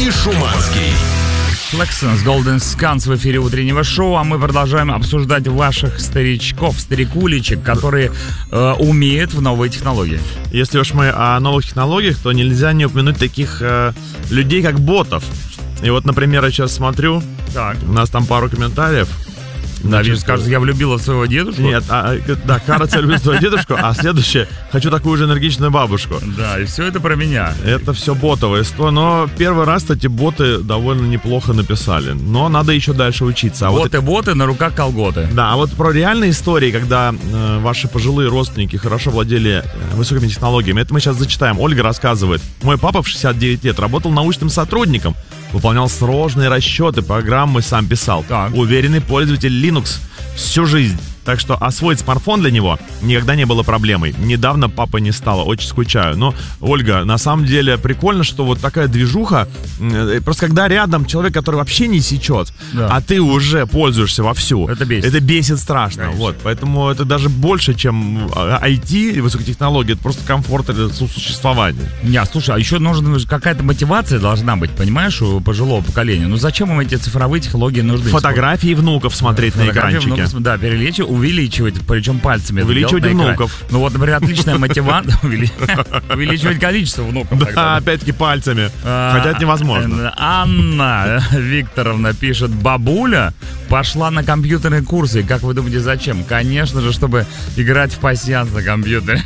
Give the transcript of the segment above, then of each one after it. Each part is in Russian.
и Шуманский. Flexons, Golden Scans в эфире утреннего шоу, а мы продолжаем обсуждать ваших старичков, старикуличек, которые умеют в новые технологии. Если уж мы о новых технологиях, то нельзя не упомянуть таких людей, как ботов. И вот, например, я сейчас смотрю, у нас там пару комментариев. Да, видишь, скажет, я влюбила в своего дедушку. Нет, да, кажется, я люблю своего дедушку, а следующее, хочу такую же энергичную бабушку. Да, и все это про меня. Это все ботовая история, но первый раз, кстати, боты довольно неплохо написали, но надо еще дальше учиться. Боты, на руках колготы. Да, а вот про реальные истории, когда ваши пожилые родственники хорошо владели высокими технологиями, это мы сейчас зачитаем. Ольга рассказывает. Мой папа в 69 лет работал научным сотрудником, выполнял сложные расчеты, программы сам писал. Так. Уверенный пользователь Linux всю жизнь. Так что освоить смартфон для него никогда не было проблемой. Недавно папа не стало, очень скучаю. Но, Ольга, на самом деле прикольно, что вот такая движуха. Просто когда рядом человек, который вообще не сечет, да, а ты уже пользуешься вовсю. Это бесит. Это бесит страшно. Вот, поэтому это даже больше, чем IT и высокие технологии. Это просто комфорт существования. Слушай, а еще нужна какая-то мотивация должна быть, понимаешь, у пожилого поколения. Ну зачем им эти цифровые технологии нужны? Фотографии внуков смотреть на экранчике. Внуков, да, увеличивать, причем пальцами. Увеличивать внуков. Ну вот, например, отличная мотивация. Увеличивать количество внуков. Да, опять-таки пальцами. Хотя это невозможно. Анна Викторовна пишет: бабуля пошла на компьютерные курсы. Как вы думаете, зачем? Конечно же, чтобы играть в пасьянс на компьютере.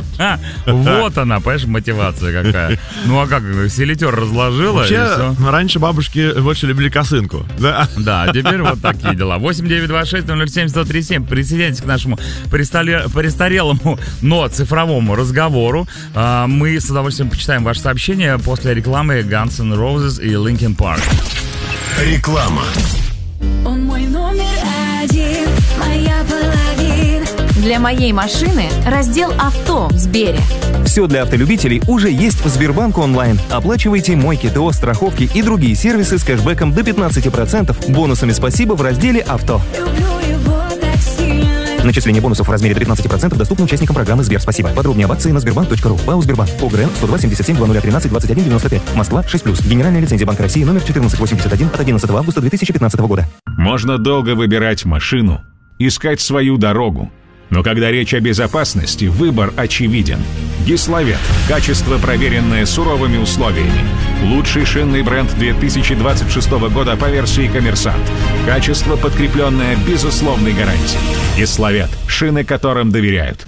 Вот она, понимаешь, мотивация какая. Ну а как, селитер разложила. Вообще, раньше бабушки больше любили косынку. Да, теперь вот такие дела. 8-926-007-137. Присоединяйтесь к нашему престарелому, но цифровому разговору. Мы с удовольствием почитаем ваши сообщения после рекламы Guns N' Roses и Linkin Park. Реклама. Он мой номер один, моя половина. Для моей машины раздел «Авто» в Сбере. Все для автолюбителей уже есть в Сбербанк онлайн. Оплачивайте мойки, ТО, страховки и другие сервисы с кэшбэком до 15%, бонусами «Спасибо» в разделе «Авто». Начисление бонусов в размере до 15% доступно участникам программы «Сбер Спасибо». Подробнее об акции на Сбербанк.ру. ПАО «Сбербанк». ОГРН 102-77-0013-21-95. Москва, 6+. Генеральная лицензия Банка России номер 1481 от 11 августа 2015 года. Можно долго выбирать машину, искать свою дорогу. Но когда речь о безопасности, выбор очевиден. Гиславет. Качество, проверенное суровыми условиями. Лучший шинный бренд 2026 года по версии «Коммерсант». Качество, подкрепленное безусловной гарантией. Гиславет. Шины, которым доверяют.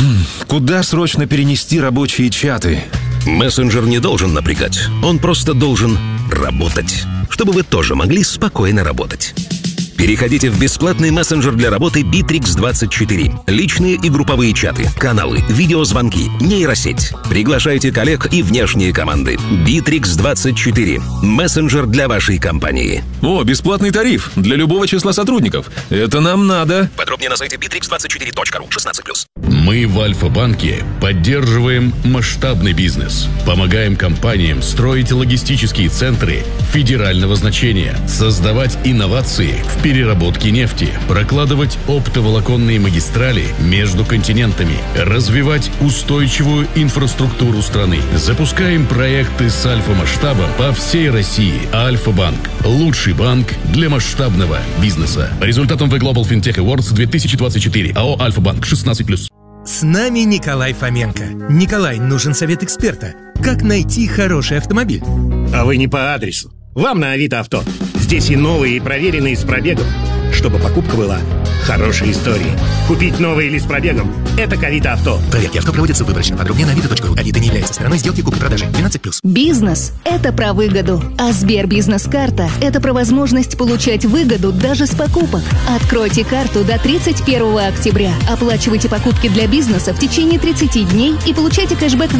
Куда срочно перенести рабочие чаты? Мессенджер не должен напрягать. Он просто должен работать. Чтобы вы тоже могли спокойно работать. Переходите в бесплатный мессенджер для работы Bittrex24. Личные и групповые чаты, каналы, видеозвонки, нейросеть. Приглашайте коллег и внешние команды. Bittrex24. Мессенджер для вашей компании. О, бесплатный тариф для любого числа сотрудников. Это нам надо. Подробнее на сайте bittrex24.ru. 16+. Мы в Альфа-банке поддерживаем масштабный бизнес. Помогаем компаниям строить логистические центры федерального значения, создавать инновации в переработке нефти, прокладывать оптоволоконные магистрали между континентами, развивать устойчивую инфраструктуру страны. Запускаем проекты с альфа-масштабом по всей России. Альфа-банк – лучший банк для масштабного бизнеса. По результатам The Global FinTech Awards 2024. АО «Альфа-банк» 16+. С нами Николай Фоменко. Николай, нужен совет эксперта. Как найти хороший автомобиль? А вы не по адресу. Вам на Авито Авто. Здесь и новые, и проверенные с пробегом. Чтобы покупка была хорошей историей. Купить новый или с пробегом – это к Авито Авто. Проверки авто проводятся выборочно. Подробнее на avito.ru. Авито не является стороной сделки купли-продажи. 12+. Бизнес – это про выгоду. А Сбер Бизнес-карта – это про возможность получать выгоду даже с покупок. Откройте карту до 31 октября. Оплачивайте покупки для бизнеса в течение 30 дней и получайте кэшбэк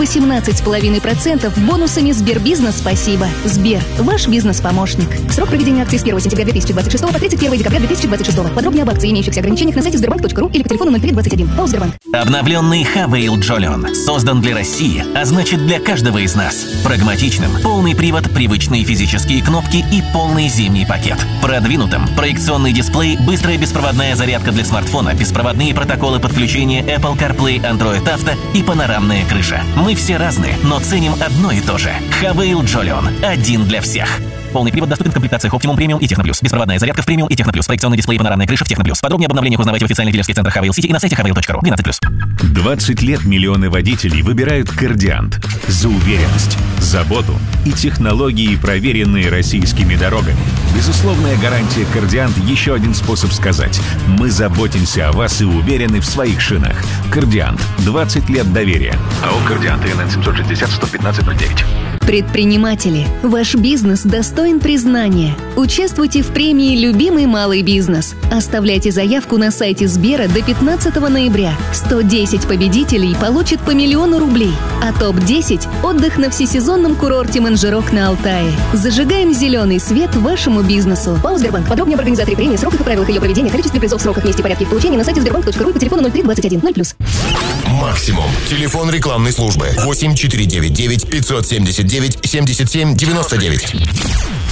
18,5% бонусами Сбербизнес «Спасибо». Сбер – ваш бизнес-помощник. Срок проведения акции с 1 сентября 2026 по 31 декабря 2026. 26. Подробнее об акции, имеющихся ограничениях на сайте sberbank.ru или по телефону 0321. ПАО «Сбербанк». Обновленный Havail Jolion создан для России, а значит для каждого из нас. Прагматичным, полный привод, привычные физические кнопки и полный зимний пакет. Продвинутым, проекционный дисплей, быстрая беспроводная зарядка для смартфона, беспроводные протоколы подключения Apple CarPlay, Android Auto и панорамная крыша. Мы все разные, но ценим одно и то же. Havail Jolion. Один для всех. Полный привод доступен в комплектациях Optimum Premium и Techno Plus. Беспроводная зарядка в Premium и Techno Plus. Проекционный дисплей и панорамная крыша в Techno Plus. Подробнее об обновлениях узнавайте в официальных дилерских центрах Havail City и на сайте havail.ru. 12+. 20 лет миллионы водителей выбирают Кардиант за уверенность, заботу и технологии, проверенные российскими дорогами. Безусловная гарантия Кардиант – еще один способ сказать: мы заботимся о вас и уверены в своих шинах. Кардиант. 20 лет доверия. АО «Кардиант» ИНН 760-115-09. Предприниматели, ваш бизнес достоин признания. Участвуйте в премии «Любимый малый бизнес». Оставляйте заявку на сайте Сбера до 15 ноября. 110 победителей получат по 1 000 000 рублей. А топ-10 – отдых на всесезонном курорте Манжирок на Алтае. Зажигаем зеленый свет вашему бизнесу. ПАО «Сбербанк». Подробнее об организаторе премии, сроках и правилах ее проведения, количестве призов, сроках, месте и порядке их получения на сайте sberbank.ru и по телефону 0321 0+. Максимум. Телефон рекламной службы 8499 579 77 99.